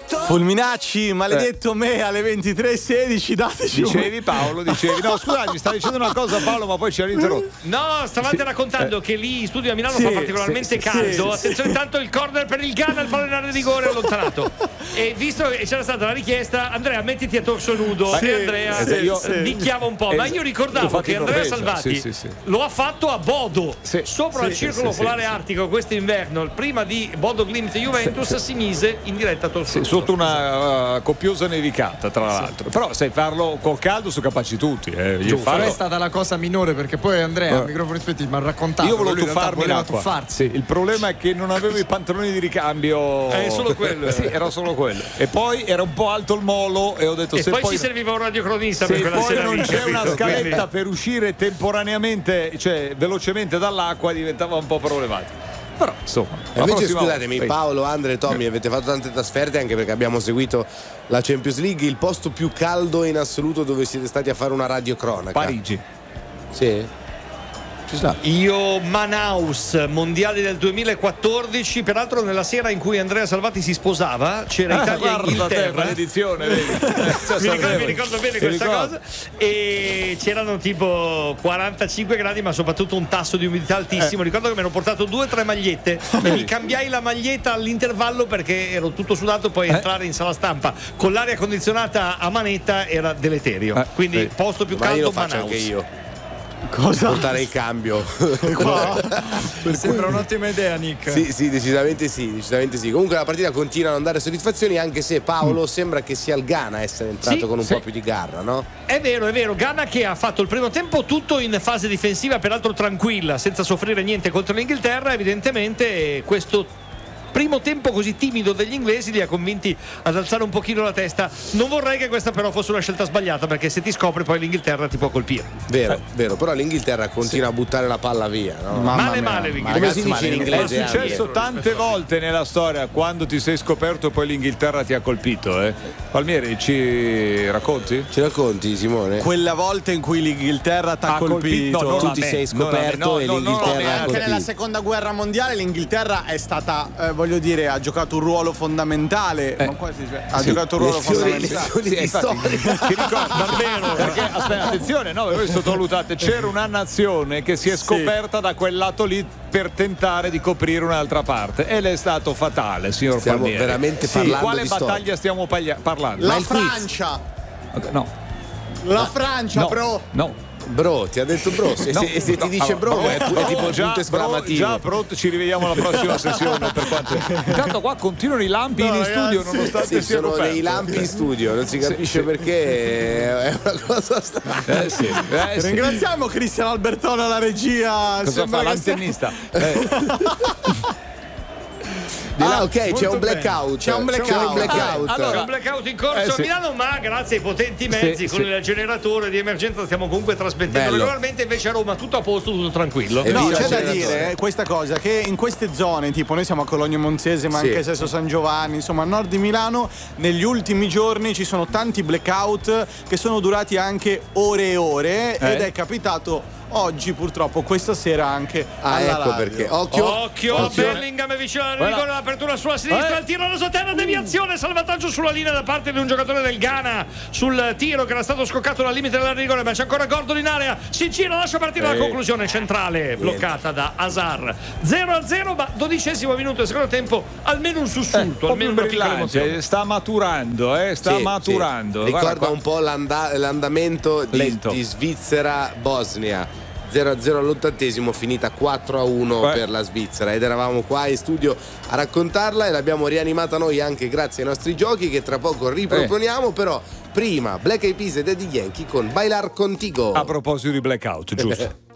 Fulminacci, maledetto me, alle 23:16, dateci Dicevi Paolo, dicevi. No, scusa, mi stavi dicendo una cosa Paolo, ma poi ci hanno interrotto. No, stavate raccontando che lì in studio a Milano fa particolarmente caldo. Attenzione, tanto il corner per il Ghana, il pallone in area di rigore allontanato. E visto che c'era stata la richiesta, Andrea, mettiti a torso nudo. E Andrea nicchiava un po'. Ma io ricordavo che Andrea Salvati lo ha fatto a Bodo, sopra il circolo polare artico quest'inverno, prima di Bodo Glimt Juventus, si mise in diretta a torso nudo. Sotto una copiosa nevicata, tra l'altro. Però sai farlo col caldo sono capaci tutti. È stata la cosa minore, perché poi Andrea a microfoni spenti mi ha raccontato. Io volevo tuffarmi in acqua. Il problema è che non avevo i pantaloni di ricambio. È solo quello. Sì, era solo quello. E poi era un po' alto il molo e ho detto se poi ci serviva un radiocronista se per quella poi sera non lì, c'è capito? una scaletta per uscire temporaneamente, cioè velocemente dall'acqua, diventava un po' problematico. Però insomma. Invece scusatemi, Paolo, Andre e Tommy, avete fatto tante trasferte, anche perché abbiamo seguito la Champions League. Il posto più caldo in assoluto dove siete stati a fare una radiocronaca? Parigi. Sì. Io Manaus, mondiali del 2014, peraltro nella sera in cui Andrea Salvati si sposava c'era Italia e Inghilterra. Maledizione, mi ricordo bene questa cosa. E c'erano tipo 45 gradi, ma soprattutto un tasso di umidità altissimo. Ricordo che mi ero portato 2 o 3 magliette e mi cambiai la maglietta all'intervallo perché ero tutto sudato. Poi entrare in sala stampa con l'aria condizionata a manetta era deleterio. Quindi posto più caldo, io lo faccio Manaus. anche io. Cosa? Portare il cambio. Sembra un'ottima idea, Nick. Sì, decisamente sì. Comunque la partita continua a non dare soddisfazioni, anche se Paolo sembra che sia il Ghana a essere entrato con un po' più di garra, no? È vero, Ghana che ha fatto il primo tempo tutto in fase difensiva, peraltro tranquilla, senza soffrire niente contro l'Inghilterra. Evidentemente questo primo tempo così timido degli inglesi li ha convinti ad alzare un pochino la testa. Non vorrei che questa però fosse una scelta sbagliata, perché se ti scopri poi l'Inghilterra ti può colpire. Vero, però l'Inghilterra continua a buttare la palla via, no? Male l'Inghilterra. Come si dice in inglese? È successo tante volte nella storia, quando ti sei scoperto e poi l'Inghilterra ti ha colpito. Palmieri, ci racconti? Ci racconti, Simone? Quella volta in cui l'Inghilterra ti ha colpito. No, tu ti sei scoperto e l'Inghilterra anche nella seconda guerra mondiale l'Inghilterra è stata voglio dire, ha giocato un ruolo fondamentale. Non quasi, ha giocato un ruolo fondamentale. Che ricordo, davvero, perché aspetta, attenzione, no, voi sottovalutate, c'era una nazione che si è scoperta da quel lato lì per tentare di coprire un'altra parte, e l'è stato fatale, signor Palmieri. Stiamo veramente parlando di quale di battaglia stiamo parlando? La Francia. No. La Francia, Bro, ti ha detto bro. Se ti dice bro, è tipo punto esclamativo. Già pronto, ci rivediamo alla prossima sessione. Per quanto... Intanto qua continuano i lampi in studio, nonostante siano sono dei lampi in studio, non si capisce perché, è una cosa strana. Ringraziamo Cristian Albertone alla regia. Cosa fa l'antennista? Ok, c'è un blackout. Allora, un blackout in corso a Milano, ma grazie ai potenti mezzi con il generatore di emergenza stiamo comunque trasmettendo regolarmente. Invece a Roma tutto a posto, tutto tranquillo. No, c'è da dire questa cosa, che in queste zone, tipo noi siamo a Cologno Monzese, ma anche Sesto San Giovanni, insomma a nord di Milano, negli ultimi giorni ci sono tanti blackout che sono durati anche ore e ore, ed è capitato oggi, purtroppo, questa sera anche alla radio. Perché occhio Bellingham è vicino alla rigore, l'apertura sulla sinistra, il tiro alla sua terra, deviazione, salvataggio sulla linea da parte di un giocatore del Ghana sul tiro che era stato scoccato al limite della rigore, ma c'è ancora Gordon in area, si gira, lascia partire la conclusione centrale bloccata da Hazard. 0-0, ma 12° minuto del secondo tempo, almeno un sussulto, almeno una piccola emozione. Sta maturando, maturando. Ricorda un po' l'andamento di Svizzera-Bosnia. 0-0 all'80°, finita 4-1 per la Svizzera, ed eravamo qua in studio a raccontarla, e l'abbiamo rianimata noi anche grazie ai nostri giochi che tra poco riproponiamo. Però prima Black Eyed Peas e Daddy Yankee con Bailar Contigo. A proposito di blackout, giusto?